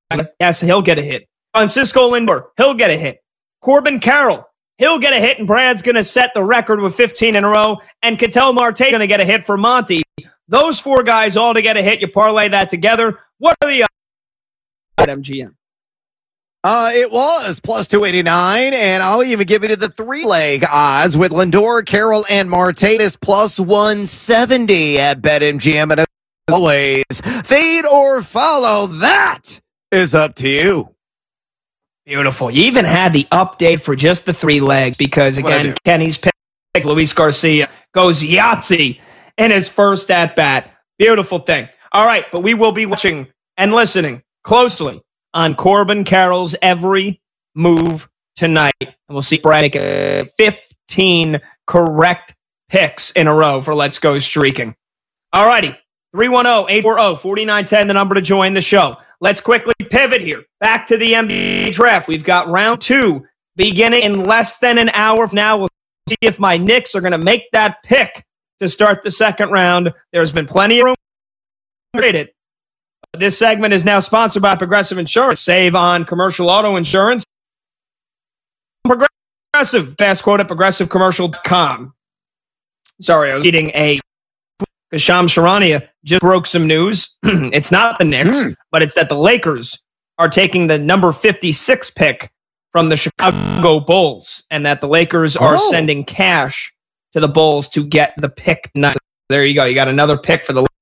yes, he'll get a hit. Francisco Lindor, he'll get a hit. Corbin Carroll, he'll get a hit, and Brad's going to set the record with 15 in a row, and Ketel Marte going to get a hit for Monty. Those four guys all to get a hit. You parlay that together. What are the at MGM? It was plus 289, and I'll even give you the 3-leg odds with Lindor, Carroll, and Martinez plus 170 at BetMGM. And as always, fade or follow. That is up to you. Beautiful. You even had the update for just the 3 legs because, again, Kenny's pick, Luis Garcia, goes Yahtzee in his first at-bat. Beautiful thing. All right, but we will be watching and listening closely on Corbin Carroll's every move tonight. And we'll see Brad make 15 correct picks in a row for Let's Go Streaking. All righty. 310-840-4910, the number to join the show. Let's quickly pivot here. Back to the NBA draft. We've got round 2 beginning in less than an hour from now. We'll see if my Knicks are going to make that pick to start the second round. There's been plenty of room to trade it. This segment is now sponsored by Progressive Insurance. Save on commercial auto insurance. Progressive. Fast quote at progressivecommercial.com. Sorry, I was reading because Shams Charania just broke some news. It's not the Knicks, but it's that the Lakers are taking the number 56 pick from the Chicago Bulls, and that the Lakers are sending cash to the Bulls to get the pick. There you go. You got another pick for the Lakers.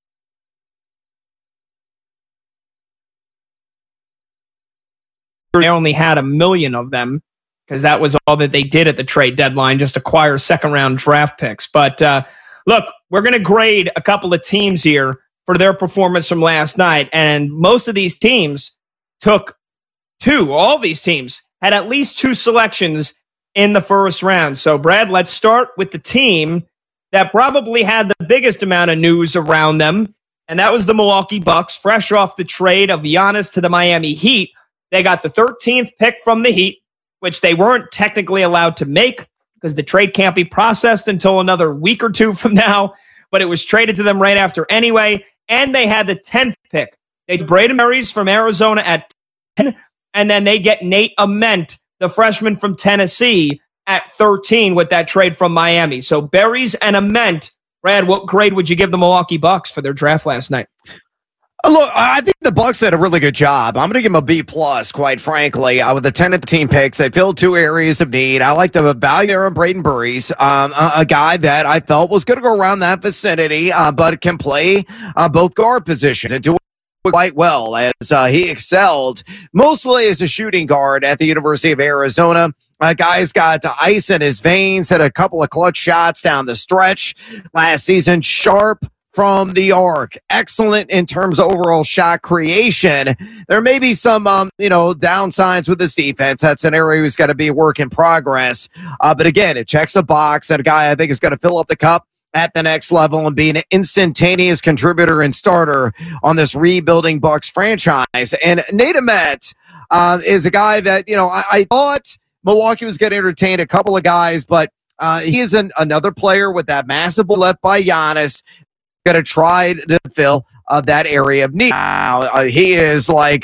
They only had 1 million of them because that was all that they did at the trade deadline, just acquire second-round draft picks. But look, we're going to grade a couple of teams here for their performance from last night, and most of these teams took 2. All these teams had at least 2 selections in the first round. So, Brad, let's start with the team that probably had the biggest amount of news around them, and that was the Milwaukee Bucks, fresh off the trade of Giannis to the Miami Heat. They got the 13th pick from the Heat, which they weren't technically allowed to make because the trade can't be processed until another week or 2 from now, but it was traded to them right after anyway, and they had the 10th pick. They took Braden Berries from Arizona at 10, and then they get Nate Ament, the freshman from Tennessee, at 13 with that trade from Miami. So Berries and Ament. Brad, what grade would you give the Milwaukee Bucks for their draft last night? Look, I think the Bucks did a really good job. I'm going to give them a B+, quite frankly. With the 10 team picks, they filled 2 areas of need. I like the value there on Braden Berries, a guy that I felt was going to go around that vicinity, but can play both guard positions and do it quite well as he excelled mostly as a shooting guard at the University of Arizona. Guy's got ice in his veins, had a couple of clutch shots down the stretch last season. Sharp from the arc. Excellent in terms of overall shot creation. There may be some, downsides with his defense. That's an area who's got to be a work in progress. But again, it checks a box. And a guy I think is going to fill up the cup at the next level and be an instantaneous contributor and starter on this rebuilding Bucks franchise. And Nate Ament is a guy that, I thought Milwaukee was going to entertain a couple of guys, but he is another player with that massive left by Giannis. Going to try to fill that area of need. Now, he is like,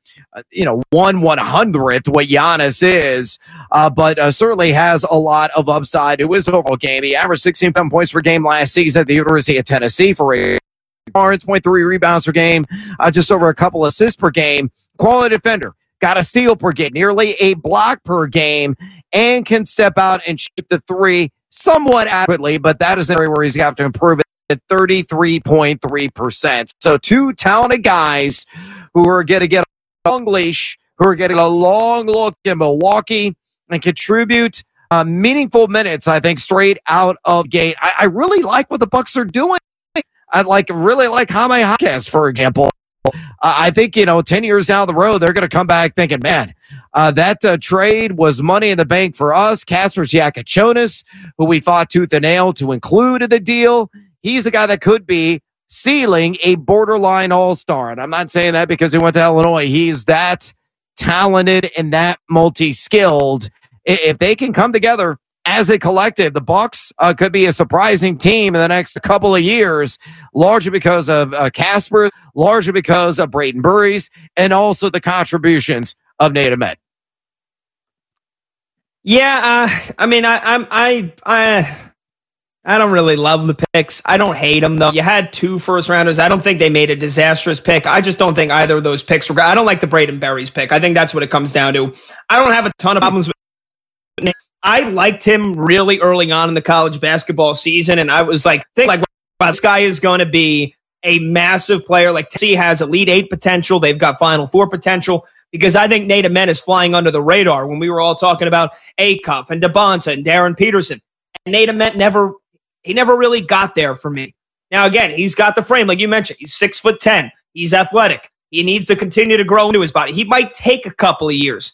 1/100th what Giannis is, but certainly has a lot of upside to his overall game. He averaged 16 points per game last season at the University of Tennessee for 0.3 rebounds per game, just over a couple assists per game. Quality defender, got a steal per game, nearly a block per game, and can step out and shoot the 3 somewhat adequately, but that is an area where he's got to improve it. At 33.3%. So 2 talented guys who are going to get a long leash, who are getting a long look in Milwaukee and contribute meaningful minutes, I think, straight out of gate. I really like what the Bucks are doing. I really like Jaime Jaquez, for example. I think, 10 years down the road, they're going to come back thinking, man, that trade was money in the bank for us. Kaspars Giacochonis, who we fought tooth and nail to include in the deal. He's a guy that could be ceiling a borderline all-star. And I'm not saying that because he went to Illinois. He's that talented and that multi-skilled. If they can come together as a collective, the Bucks could be a surprising team in the next couple of years, largely because of Casper, largely because of Braden Burries, and also the contributions of Nate Ahmed. Yeah, I mean, I don't really love the picks. I don't hate them, though. You had 2 first-rounders. I don't think they made a disastrous pick. I just don't think either of those picks were. I don't like the Braden Burries pick. I think that's what it comes down to. I don't have a ton of problems with Nick. I liked him really early on in the college basketball season, and I was like, wow, this guy is going to be a massive player. Like, Tennessee has Elite 8 potential. They've got Final Four potential, because I think Nate Ahmed is flying under the radar when we were all talking about Acuff and DeBonsa and Darren Peterson. And Nate Ahmed never really got there for me. Now, again, he's got the frame, like you mentioned. He's 6'10". He's athletic. He needs to continue to grow into his body. He might take a couple of years.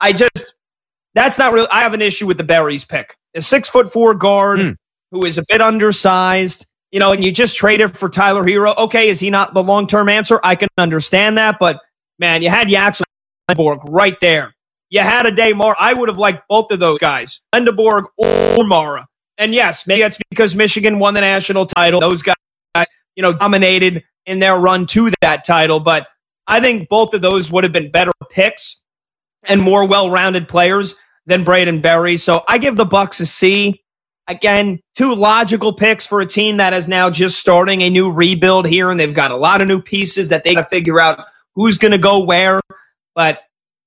That's not really. I have an issue with the Burries pick. A 6'4" guard who is a bit undersized, and you just traded for Tyler Hero. Okay, is he not the long-term answer? I can understand that, but man, you had Yaxel Lendeborg right there. You had a Daymar. I would have liked both of those guys, Lendeborg or Mara. And yes, maybe that's because Michigan won the national title. Those guys, dominated in their run to that title. But I think both of those would have been better picks and more well-rounded players than Braden Burries. So I give the Bucks a C. Again, 2 logical picks for a team that is now just starting a new rebuild here, and they've got a lot of new pieces that they got to figure out who's going to go where. But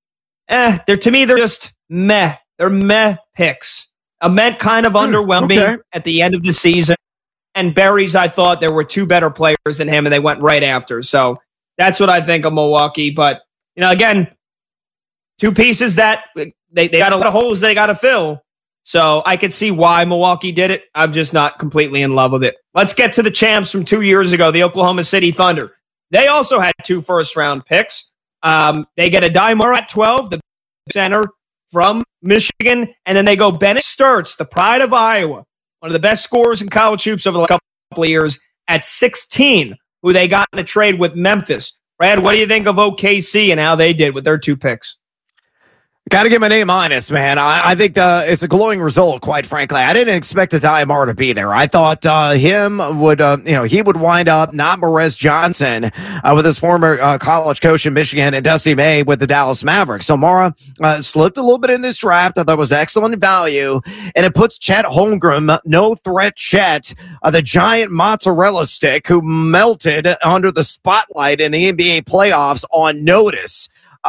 to me, they're just meh. They're meh picks. Ahmed kind of underwhelming at the end of the season. And Burries, I thought there were 2 better players than him, and they went right after. So that's what I think of Milwaukee. But, again, 2 pieces that they got a lot of holes they got to fill. So I could see why Milwaukee did it. I'm just not completely in love with it. Let's get to the champs from 2 years ago, the Oklahoma City Thunder. They also had 2 first-round picks. They get a Daymar at 12, the center from Michigan, and then they go Bennett Sturts, the pride of Iowa, one of the best scorers in college hoops over the last couple of years, at 16, who they got in a trade with Memphis. Brad, what do you think of OKC and how they did with their 2 picks? Got to give him an A-, man. I think it's a glowing result, quite frankly. I didn't expect Daymar to be there. I thought him would, he would wind up, not Morez Johnson, with his former college coach in Michigan, and Dusty May with the Dallas Mavericks. So Mara slipped a little bit in this draft. I thought it was excellent value, and it puts Chet Holmgren, no threat Chet, the giant mozzarella stick who melted under the spotlight in the NBA playoffs, on notice.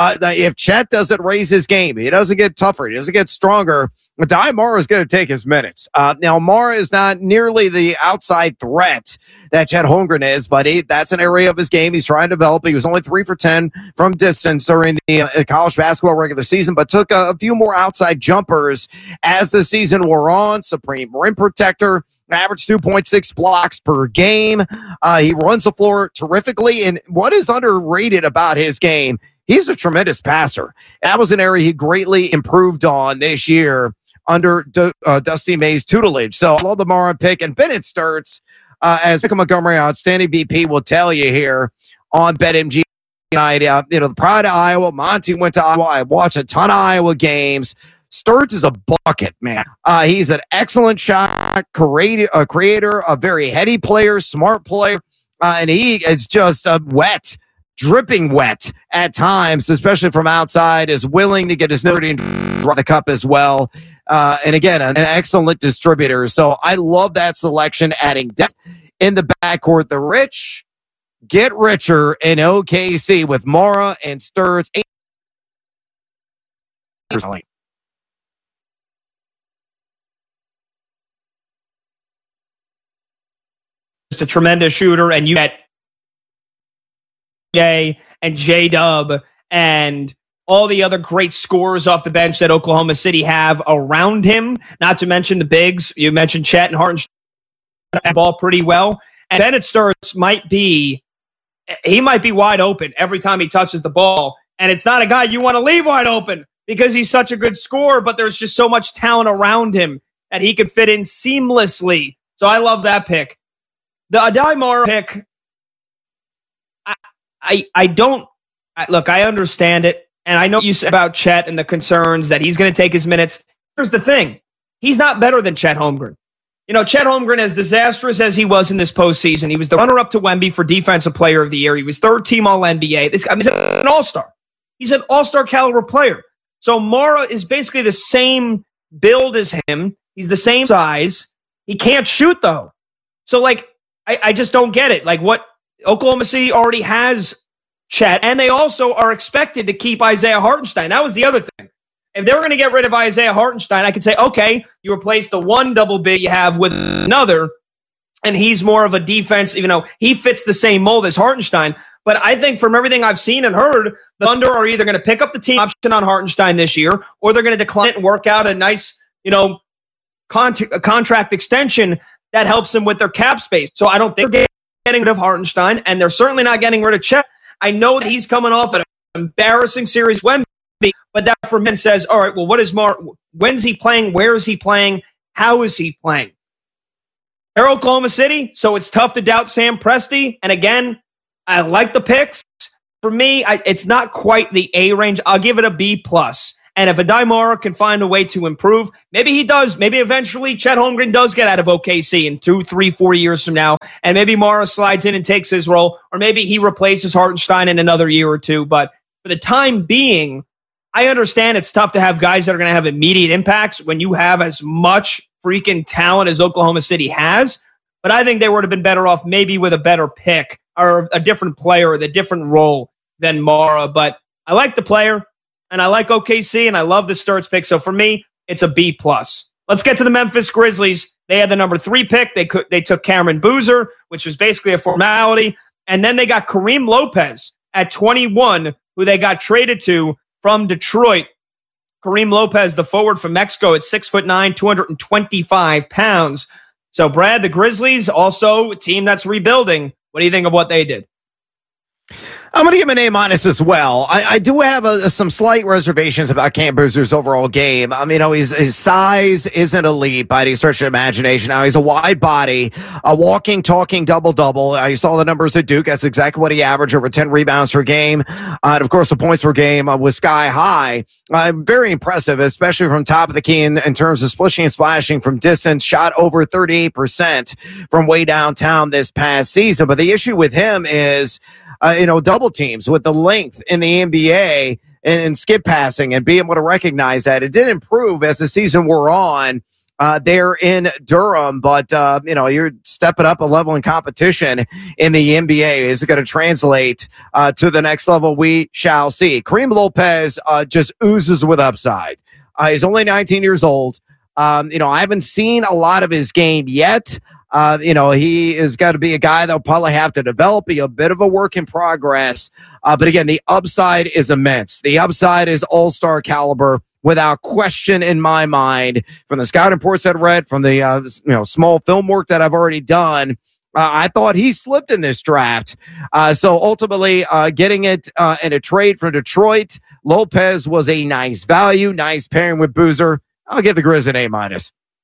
If Chet doesn't raise his game, he doesn't get tougher, he doesn't get stronger, Daymar is going to take his minutes. Now, Mara is not nearly the outside threat that Chet Holmgren is, but that's an area of his game he's trying to develop. He was only 3 for 10 from distance during the college basketball regular season, but took a few more outside jumpers as the season wore on. Supreme rim protector, average 2.6 blocks per game. He runs the floor terrifically, and what is underrated about his game, he's a tremendous passer. That was an area he greatly improved on this year under Dusty May's tutelage. So I love the Mara pick. And Bennett Sturts, as Michael Montgomery, outstanding BP, will tell you here on BetMGM tonight. The pride of Iowa. Monty went to Iowa. I watched a ton of Iowa games. Sturts is a bucket, man. He's an excellent shot creator, a very heady player, smart player, and he is just wet. Dripping wet at times, especially from outside, is willing to get his dirty and draw the cup as well. And again, an excellent distributor. So I love that selection, adding depth in the backcourt. The rich get richer in OKC with Mara and Sturts. Just a tremendous shooter, and you get and J-Dub and all the other great scorers off the bench that Oklahoma City have around him, not to mention the bigs. You mentioned Chet and Harden ball pretty well. And Bennett Sturts might be wide open every time he touches the ball. And it's not a guy you want to leave wide open because he's such a good scorer, but there's just so much talent around him that he could fit in seamlessly. So I love that pick. The Daymar pick, I don't look, I understand it. And I know you said about Chet and the concerns that he's going to take his minutes. Here's the thing. he's not better than Chet Holmgren. You know, Chet Holmgren, as disastrous as he was in this postseason, he was the runner-up to Wemby for Defensive Player of the Year. He was third-team All-NBA. This guy, he's an all-star. He's an all-star caliber player. So Mara is basically the same build as him. He's the same size. He can't shoot, though. So, like, I just don't get it. Like, what Oklahoma City already has Chet, and they also are expected to keep Isaiah Hartenstein. That was the other thing. If they were going to get rid of Isaiah Hartenstein, I could say, okay, you replace the one double big you have with another, and he's more of a defense. You know, he fits the same mold as Hartenstein. But I think from everything I've seen and heard, the Thunder are either going to pick up the team option on Hartenstein this year, or they're going to decline it and work out a nice, you know, contract extension that helps them with their cap space. So I don't think they're getting rid of Hartenstein, and they're certainly not getting rid of Chet. I know that he's coming off an embarrassing series Wemby, but that for men says, all right, well, what is when's he playing? Where is he playing? How is he playing? They're Oklahoma City, so it's tough to doubt Sam Presti. And again, I like the picks. For me, it's not quite the A range. I'll give it a B+. And if Aday Mara can find a way to improve, maybe he does. Maybe eventually Chet Holmgren does get out of OKC in 2, 3, 4 years from now. And maybe Mara slides in and takes his role. Or maybe he replaces Hartenstein in another year or two. But for the time being, I understand it's tough to have guys that are going to have immediate impacts when you have as much freaking talent as Oklahoma City has. But I think they would have been better off maybe with a better pick or a different player with a different role than Mara. But I like the player, and I like OKC, and I love the Sturts pick. So for me, it's a B+. Let's get to the Memphis Grizzlies. They had the number 3 pick. They took Cameron Boozer, which was basically a formality. And then they got Kareem Lopez at 21, who they got traded to from Detroit. Kareem Lopez, the forward from Mexico, at 6'9", 225 pounds. So, Brad, the Grizzlies, also a team that's rebuilding. What do you think of what they did? I'm going to give him an A- as well. I do have some slight reservations about Cam Boozer's overall game. You know, his size isn't elite by any stretch of imagination. Now, he's a wide body, a walking, talking double-double. You saw the numbers at Duke. That's exactly what he averaged, over 10 rebounds per game. And, of course, the points per game was sky high. Very impressive, especially from top of the key in terms of splishing and splashing from distance. Shot over 38% from way downtown this past season. But the issue with him is, double teams with the length in the NBA and skip passing and being able to recognize that. It did improve as the season wore on there in Durham, but, you're stepping up a level in competition in the NBA. Is it going to translate to the next level? We shall see. Kareem Lopez just oozes with upside. He's only 19 years old. I haven't seen a lot of his game yet. He is got to be a guy that'll probably have to develop, be a bit of a work in progress. But again, the upside is immense. The upside is all-star caliber without question in my mind. From the scouting reports I've read, from the small film work that I've already done, I thought he slipped in this draft. So ultimately, getting it in a trade for Detroit, Lopez was a nice value, nice pairing with Boozer. I'll give the Grizz an A-.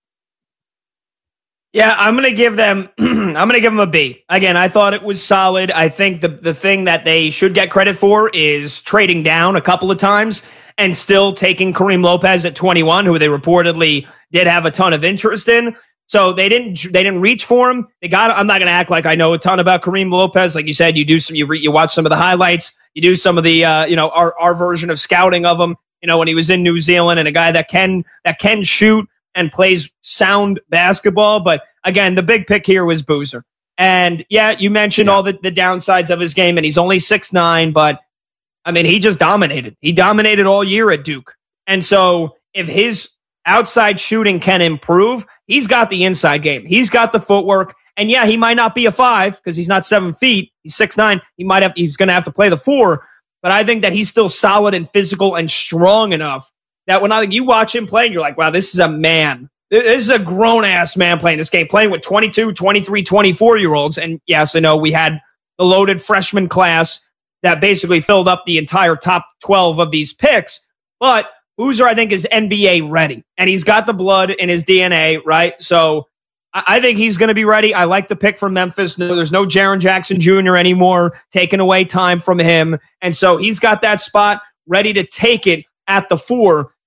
Yeah, I'm going to give them a B. Again, I thought it was solid. I think the thing that they should get credit for is trading down a couple of times and still taking Kareem Lopez at 21, who they reportedly did have a ton of interest in. So they didn't reach for him. I'm not going to act like I know a ton about Kareem Lopez. Like you said, you watch some of the highlights, you do some of the our version of scouting of him. When he was in New Zealand, and a guy that can shoot and plays sound basketball. But again, the big pick here was Boozer. And yeah, you mentioned all the downsides of his game, and he's only 6'9", but I mean, he just dominated. He dominated all year at Duke. And so if his outside shooting can improve, he's got the inside game. He's got the footwork. And yeah, he might not be a 5 because he's not 7 feet. He's 6'9". He's going to have to play the 4. But I think that he's still solid and physical and strong enough that when you watch him play, you're like, wow, this is a man. This is a grown-ass man playing this game, playing with 22, 23, 24-year-olds. And yes, I know we had the loaded freshman class that basically filled up the entire top 12 of these picks. But Boozer, I think, is NBA ready. And he's got the blood in his DNA, right? So I think he's going to be ready. I like the pick from Memphis. No, there's no Jaren Jackson Jr. anymore, taking away time from him. And so he's got that spot ready to take it at the 4.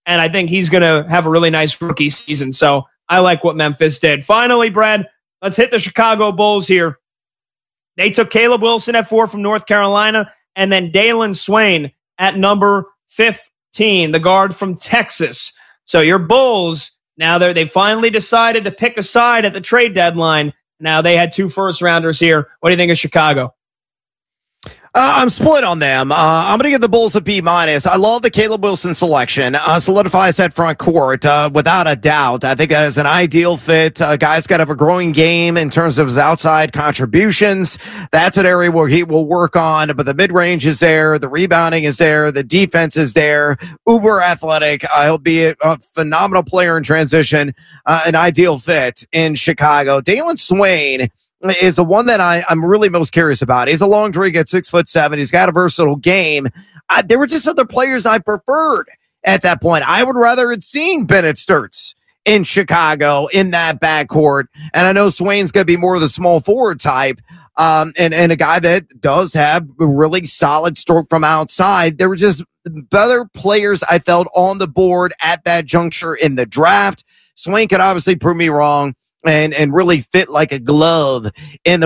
and I think he's going to have a really nice rookie season. So I like what Memphis did. Finally, Brad, let's hit the Chicago Bulls here. They took Caleb Wilson at 4 from North Carolina, and then Dalen Swain at number 15, the guard from Texas. So your Bulls, now they finally decided to pick a side at the trade deadline. Now they had 2 first-rounders here. What do you think of Chicago? I'm split on them. I'm going to give the Bulls a B-. I love the Caleb Wilson selection. Solidifies that front court without a doubt. I think that is an ideal fit. Guy's got to have a growing game in terms of his outside contributions. That's an area where he will work on, but the mid-range is there. The rebounding is there. The defense is there. Uber athletic. He'll be a phenomenal player in transition. An ideal fit in Chicago. Dalen Swain is the one that I'm really most curious about. He's a long drink at 6'7". He's got a versatile game. There were just other players I preferred at that point. I would rather have seen Bennett Sturts in Chicago in that backcourt. And I know Swain's going to be more of the small forward type. And a guy that does have a really solid stroke from outside. There were just better players I felt on the board at that juncture in the draft. Swain could obviously prove me wrong and really fit like a glove in the